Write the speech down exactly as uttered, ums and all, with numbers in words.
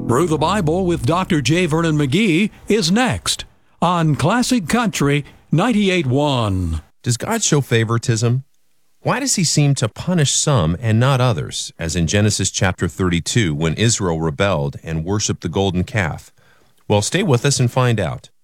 Through the Bible with Doctor J. Vernon McGee is next on Classic Country ninety-eight point one. Does God show favoritism? Why does he seem to punish some and not others, as in Genesis chapter thirty-two when Israel rebelled and worshiped the golden calf? Well, stay with us and find out.